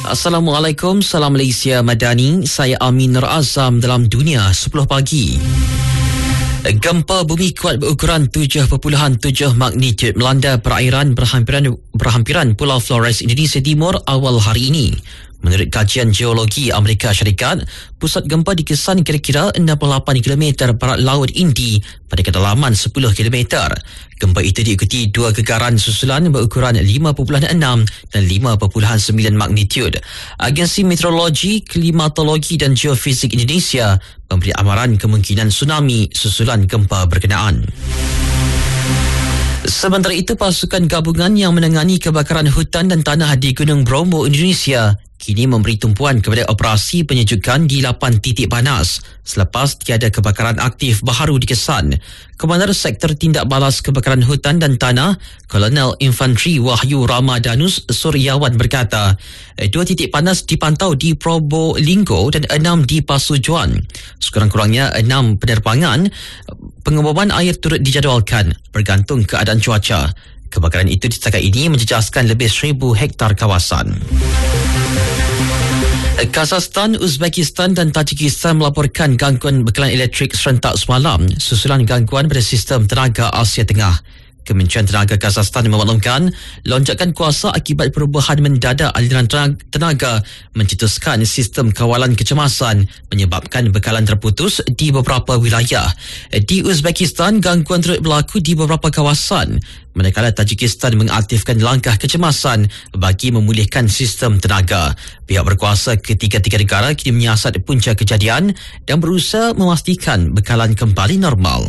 Assalamualaikum, salam Malaysia Madani. Saya Amin Nur Azam dalam Dunia 10 Pagi. Gempa bumi kuat berukuran 7.7 magnitudo melanda perairan berhampiran Pulau Flores, Indonesia Timur awal hari ini. Menurut kajian geologi Amerika Syarikat, pusat gempa dikesan kira-kira 68 km barat Laut Hindi pada kedalaman 10 km. Gempa itu diikuti dua gegaran susulan berukuran 5.6 dan 5.9 magnitudo. Agensi Meteorologi, Klimatologi dan Geofisik Indonesia memberi amaran kemungkinan tsunami susulan gempa berkenaan. Sementara itu, pasukan gabungan yang menangani kebakaran hutan dan tanah di Gunung Bromo, Indonesia kini memberi tumpuan kepada operasi penyejukan di 8 titik panas selepas tiada kebakaran aktif baharu dikesan. Komander Sektor Tindak Balas Kebakaran Hutan dan Tanah, Kolonel Infantri Wahyu Ramadanus Suryawan berkata, 2 titik panas dipantau di Probolinggo dan 6 di Pasuruan. Sekurang-kurangnya 6 penerbangan pengeboman air turut dijadualkan bergantung keadaan cuaca. Kebakaran itu setakat ini menjejaskan lebih 1,000 hektar kawasan. Kazakhstan, Uzbekistan dan Tajikistan melaporkan gangguan bekalan elektrik serentak semalam susulan gangguan pada sistem tenaga Asia Tengah. Kementerian Tenaga Kazakhstan memaklumkan lonjakan kuasa akibat perubahan mendadak aliran tenaga mencetuskan sistem kawalan kecemasan menyebabkan bekalan terputus di beberapa wilayah. Di Uzbekistan, gangguan turut berlaku di beberapa kawasan, manakala Tajikistan mengaktifkan langkah kecemasan bagi memulihkan sistem tenaga. Pihak berkuasa ketiga-tiga negara kini menyiasat punca kejadian dan berusaha memastikan bekalan kembali normal.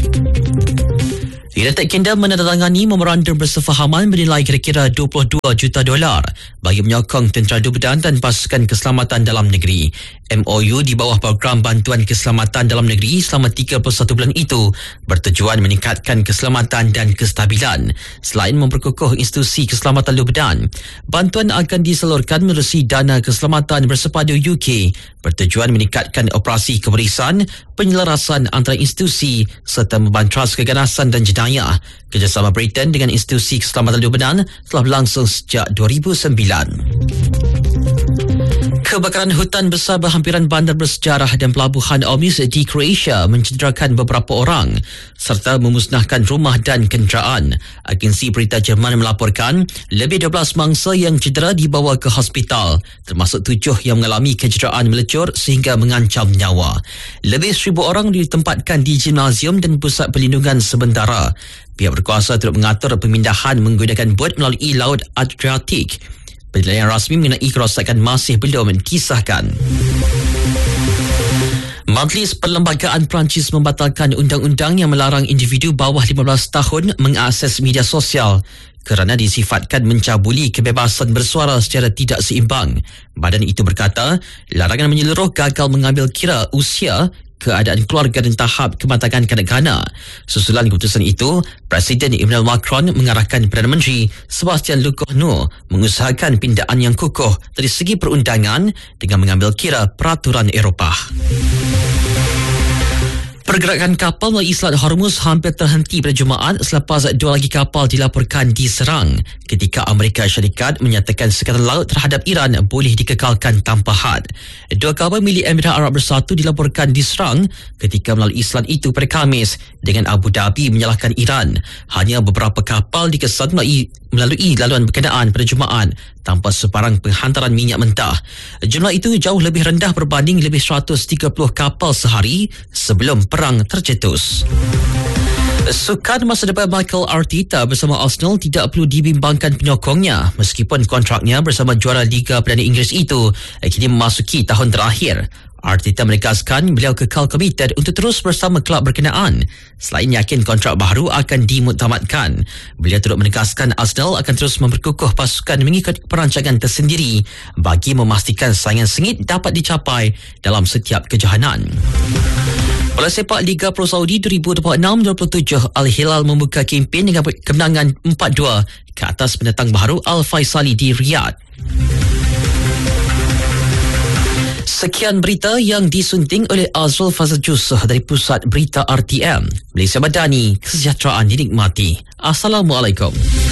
United Kingdom menandatangani memorandum bersefahaman bernilai kira-kira $22 juta bagi menyokong tentera Dubedan dan pasukan keselamatan dalam negeri. MOU di bawah program bantuan keselamatan dalam negeri selama 31 bulan itu bertujuan meningkatkan keselamatan dan kestabilan selain memperkukuh institusi keselamatan Dubedan. Bantuan akan disalurkan menerusi dana keselamatan bersepadu UK bertujuan meningkatkan operasi kebarisan, penyelarasan antara institusi serta membantras keganasan dan jenayah. Kerjasama Britain dengan institusi keselamatan Dubedan telah berlangsung sejak 2009. Kebakaran hutan besar berhampiran bandar bersejarah dan pelabuhan Omis di Croatia mencederakan beberapa orang serta memusnahkan rumah dan kenderaan. Agensi berita Jerman melaporkan lebih 12 mangsa yang cedera dibawa ke hospital, termasuk 7 yang mengalami kecederaan melecur sehingga mengancam nyawa. Lebih 1,000 orang ditempatkan di gimnasium dan pusat perlindungan sementara. Pihak berkuasa turut mengatur pemindahan menggunakan bot melalui Laut Adriatik. Penilaian rasmi mengenai kerosakan masih belum dikisahkan. Majlis Perlembagaan Perancis membatalkan undang-undang yang melarang individu bawah 15 tahun mengakses media sosial kerana disifatkan mencabuli kebebasan bersuara secara tidak seimbang. Badan itu berkata, larangan menyeluruh gagal mengambil kira usia, keadaan keluarga dan tahap kematangan kanak-kanak. Susulan keputusan itu, Presiden Emmanuel Macron mengarahkan Perdana Menteri Sebastian Lecornu mengusahakan pindaan yang kukuh dari segi perundangan dengan mengambil kira peraturan Eropah. Pergerakan kapal melalui Selat Hormuz hampir terhenti pada Jumaat selepas 2 lagi kapal dilaporkan diserang ketika Amerika Syarikat menyatakan sekatan laut terhadap Iran boleh dikekalkan tanpa had. 2 kapal milik Emirat Arab Bersatu dilaporkan diserang ketika melalui selat itu pada Khamis dengan Abu Dhabi menyalahkan Iran. Hanya beberapa kapal dikesan melalui laluan berkenaan pada Jumaat tanpa sebarang penghantaran minyak mentah. Jumlah itu jauh lebih rendah berbanding lebih 130 kapal sehari sebelum perang tercetus. Sukan masa depan Mikel Arteta bersama Arsenal tidak perlu dibimbangkan penyokongnya meskipun kontraknya bersama juara Liga Perdana Inggeris itu kini memasuki tahun terakhir. Arteta menegaskan beliau kekal komited untuk terus bersama kelab berkenaan selain yakin kontrak baru akan dimuktamadkan. Beliau turut menegaskan Arsenal akan terus memperkukuh pasukan mengikut perancangan tersendiri bagi memastikan saingan sengit dapat dicapai dalam setiap kejohanan. Bola sepak Liga Pro Saudi 2026-27, Al-Hilal membuka kempen dengan kemenangan 4-2 ke atas pendatang baru Al-Faisali di Riyadh. Sekian berita yang disunting oleh Azrul Fazal Jusuh dari Pusat Berita RTM. Malaysia Madani, kesejahteraan dinikmati. Assalamualaikum.